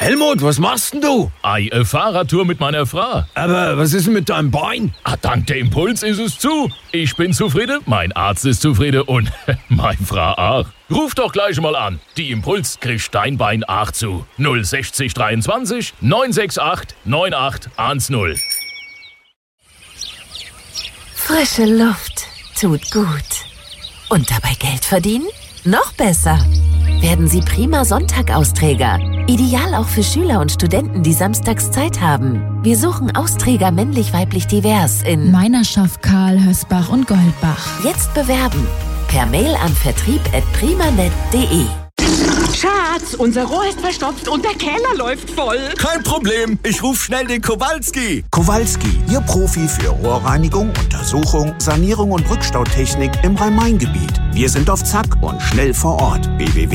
Helmut, was machst denn du? Fahrradtour mit meiner Frau. Aber was ist denn mit deinem Bein? Dank der Impuls ist es zu. Ich bin zufrieden, mein Arzt ist zufrieden und meine Frau auch. Ruf doch gleich mal an. Die Impuls kriegt dein Bein auch zu. 060 23 968 9810. Frische Luft tut gut. Und dabei Geld verdienen? Noch besser. Werden Sie prima Sonntag-Austräger. Ideal auch für Schüler und Studenten, die samstags Zeit haben. Wir suchen Austräger männlich-weiblich divers in Meinerschaft, Karl, Hösbach und Goldbach. Jetzt bewerben. Per Mail an vertrieb@primanet.de. Schatz, unser Rohr ist verstopft und der Keller läuft voll. Kein Problem, ich rufe schnell den Kowalski. Kowalski, Ihr Profi für Rohrreinigung, Untersuchung, Sanierung und Rückstautechnik im Rhein-Main-Gebiet. Wir sind auf Zack und schnell vor Ort.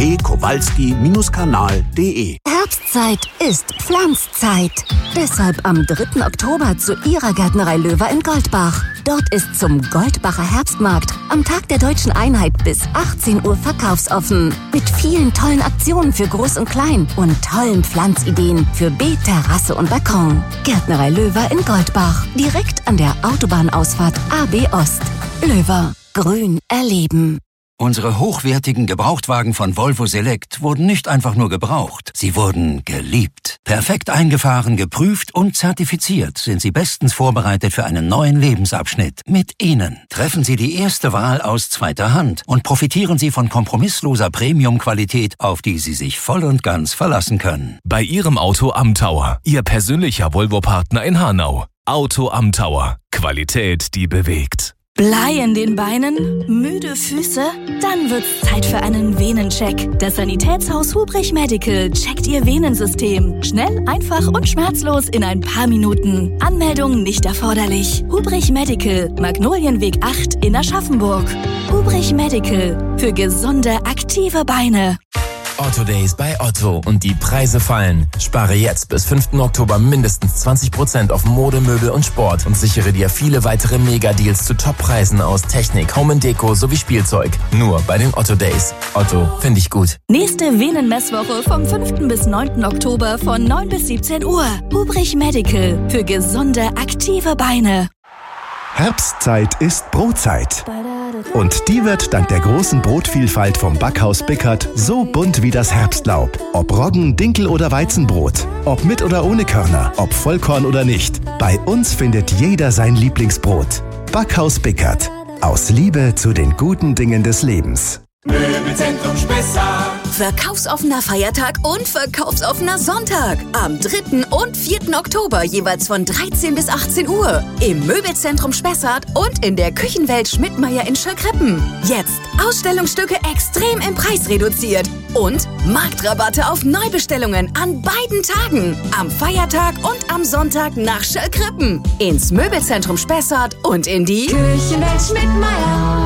www.kowalski-kanal.de. Herbstzeit ist Pflanzzeit. Deshalb am 3. Oktober zu Ihrer Gärtnerei Löwer in Goldbach. Dort ist zum Goldbacher Herbstmarkt am Tag der Deutschen Einheit bis 18 Uhr verkaufsoffen. Mit vielen tollen Aktionen für Groß und Klein und tollen Pflanzideen für Beet, Terrasse und Balkon. Gärtnerei Löwer in Goldbach. Direkt an der Autobahnausfahrt AB Ost. Löwer. Grün erleben. Unsere hochwertigen Gebrauchtwagen von Volvo Select wurden nicht einfach nur gebraucht, sie wurden geliebt. Perfekt eingefahren, geprüft und zertifiziert sind sie bestens vorbereitet für einen neuen Lebensabschnitt. Mit ihnen treffen Sie die erste Wahl aus zweiter Hand und profitieren Sie von kompromissloser Premium-Qualität, auf die Sie sich voll und ganz verlassen können. Bei Ihrem Auto am Tower, Ihr persönlicher Volvo-Partner in Hanau. Auto am Tower. Qualität, die bewegt. Blei in den Beinen? Müde Füße? Dann wird's Zeit für einen Venencheck. Das Sanitätshaus Hubrich Medical checkt Ihr Venensystem. Schnell, einfach und schmerzlos in ein paar Minuten. Anmeldung nicht erforderlich. Hubrich Medical, Magnolienweg 8 in Aschaffenburg. Hubrich Medical, für gesunde, aktive Beine. Otto Days bei Otto und die Preise fallen. Spare jetzt bis 5. Oktober mindestens 20% auf Mode, Möbel und Sport und sichere dir viele weitere Mega-Deals zu Top-Preisen aus Technik, Home & Deko sowie Spielzeug. Nur bei den Otto Days. Otto, finde ich gut. Nächste Venenmesswoche vom 5. bis 9. Oktober von 9 bis 17 Uhr. Hubrich Medical, für gesunde, aktive Beine. Herbstzeit ist Brotzeit. Und die wird dank der großen Brotvielfalt vom Backhaus Bickert so bunt wie das Herbstlaub. Ob Roggen, Dinkel oder Weizenbrot, ob mit oder ohne Körner, ob Vollkorn oder nicht. Bei uns findet jeder sein Lieblingsbrot. Backhaus Bickert. Aus Liebe zu den guten Dingen des Lebens. Möbelzentrum Spessart. Verkaufsoffener Feiertag und verkaufsoffener Sonntag. Am 3. und 4. Oktober jeweils von 13 bis 18 Uhr. Im Möbelzentrum Spessart und in der Küchenwelt Schmidtmeyer in Schöllkrippen. Jetzt Ausstellungsstücke extrem im Preis reduziert. Und Marktrabatte auf Neubestellungen an beiden Tagen. Am Feiertag und am Sonntag nach Schöllkrippen. Ins Möbelzentrum Spessart und in die Küchenwelt Schmidtmeyer.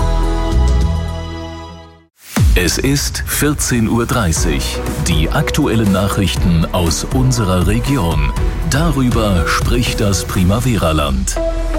Es ist 14:30 Uhr. Die aktuellen Nachrichten aus unserer Region. Darüber spricht das Primavera-Land.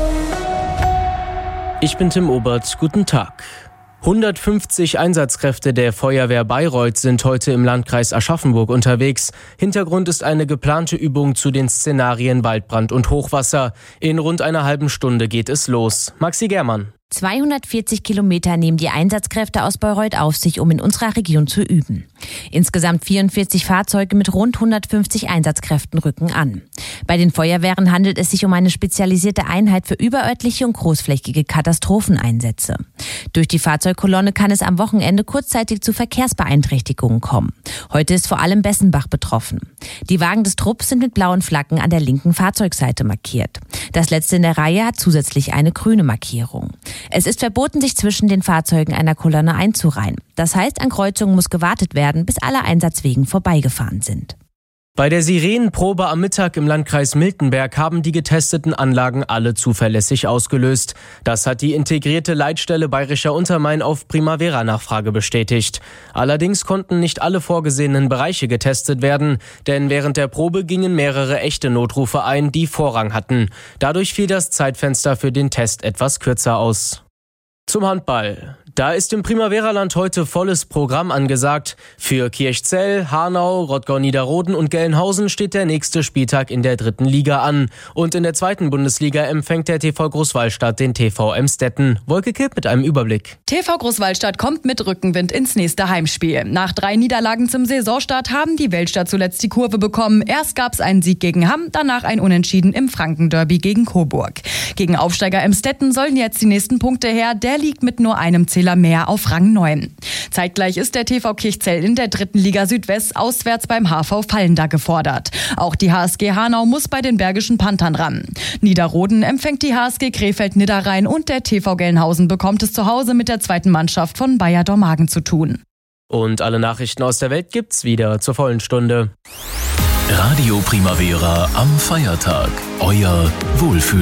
Ich bin Tim Obert. Guten Tag. 150 Einsatzkräfte der Feuerwehr Bayreuth sind heute im Landkreis Aschaffenburg unterwegs. Hintergrund ist eine geplante Übung zu den Szenarien Waldbrand und Hochwasser. In rund einer halben Stunde geht es los. Maxi Germann. 240 Kilometer nehmen die Einsatzkräfte aus Bayreuth auf sich, um in unserer Region zu üben. Insgesamt 44 Fahrzeuge mit rund 150 Einsatzkräften rücken an. Bei den Feuerwehren handelt es sich um eine spezialisierte Einheit für überörtliche und großflächige Katastropheneinsätze. Durch die Fahrzeugkolonne kann es am Wochenende kurzzeitig zu Verkehrsbeeinträchtigungen kommen. Heute ist vor allem Bessenbach betroffen. Die Wagen des Trupps sind mit blauen Flaggen an der linken Fahrzeugseite markiert. Das letzte in der Reihe hat zusätzlich eine grüne Markierung. Es ist verboten, sich zwischen den Fahrzeugen einer Kolonne einzureihen. Das heißt, an Kreuzungen muss gewartet werden, bis alle Einsatzwegen vorbeigefahren sind. Bei der Sirenenprobe am Mittag im Landkreis Miltenberg haben die getesteten Anlagen alle zuverlässig ausgelöst. Das hat die integrierte Leitstelle Bayerischer Untermain auf Primavera-Nachfrage bestätigt. Allerdings konnten nicht alle vorgesehenen Bereiche getestet werden, denn während der Probe gingen mehrere echte Notrufe ein, die Vorrang hatten. Dadurch fiel das Zeitfenster für den Test etwas kürzer aus. Zum Handball. Da ist im Primavera-Land heute volles Programm angesagt. Für Kirchzell, Hanau, Rottgau-Niederroden und Gelnhausen steht der nächste Spieltag in der 3. Liga an. Und in der 2. Bundesliga empfängt der TV Großwallstadt den TV Emstetten. Wolke Kipp mit einem Überblick. TV Großwallstadt kommt mit Rückenwind ins nächste Heimspiel. Nach 3 Niederlagen zum Saisonstart haben die Weltstadt zuletzt die Kurve bekommen. Erst gab es einen Sieg gegen Hamm, danach ein Unentschieden im Frankenderby gegen Coburg. Gegen Aufsteiger Emstetten sollen jetzt die nächsten Punkte her. Der liegt mit nur einem Zähler mehr auf Rang 9. Zeitgleich ist der TV Kirchzell in der 3. Liga Südwest auswärts beim HV Fallender gefordert. Auch die HSG Hanau muss bei den Bergischen Panthern ran. Niederroden empfängt die HSG Krefeld-Niederrhein und der TV Gelnhausen bekommt es zu Hause mit der 2. Mannschaft von Bayer Dormagen zu tun. Und alle Nachrichten aus der Welt gibt's wieder zur vollen Stunde. Radio Primavera am Feiertag. Euer Wohlfühl